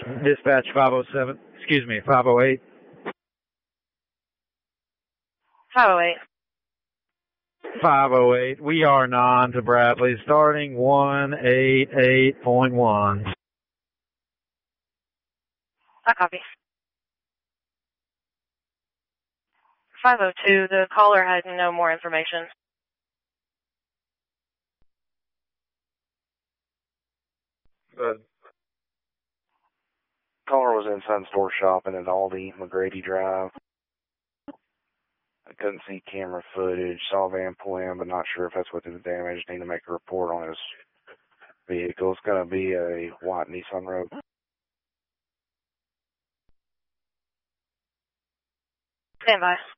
Dispatch 507, excuse me, 508. 508. 508. We are non to Bradley, starting 188.1. I copy. 502, the caller had no more information. Good. Caller was inside store shopping at Aldi, McGrady Drive. I couldn't see camera footage, saw a van pull in, but not sure if that's what did the damage. Need to make a report on his vehicle. It's going to be a white Nissan Rogue. Stand by.